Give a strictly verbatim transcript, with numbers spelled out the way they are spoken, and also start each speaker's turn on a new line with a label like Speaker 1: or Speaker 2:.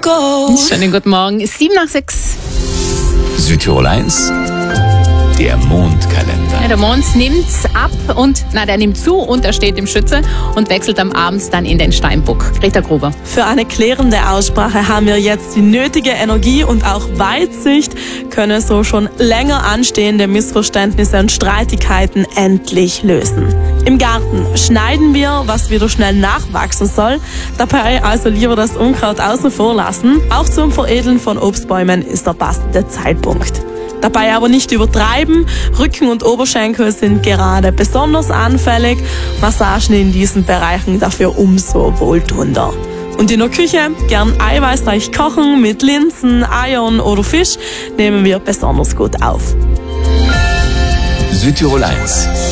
Speaker 1: go.
Speaker 2: Schönen guten Morgen, sieben nach sechs.
Speaker 3: Südtirol eins, der Mondkalender.
Speaker 2: Ja, der Mond nimmt ab und, na, der nimmt zu und er steht im Schütze und wechselt am Abend dann in den Steinbock. Greta Gruber.
Speaker 1: Für eine klärende Aussprache haben wir jetzt die nötige Energie und auch Weitsicht, können so schon länger anstehende Missverständnisse und Streitigkeiten endlich lösen. Im Garten schneiden wir, was wieder schnell nachwachsen soll, dabei also lieber das Unkraut außen vor lassen. Auch zum Veredeln von Obstbäumen ist der passende Zeitpunkt. Dabei aber nicht übertreiben, Rücken und Oberschenkel sind gerade besonders anfällig, Massagen in diesen Bereichen dafür umso wohltuender. Und in der Küche gern eiweißreich kochen mit Linsen, Eiern oder Fisch nehmen wir besonders gut auf.
Speaker 3: Südtirol eins.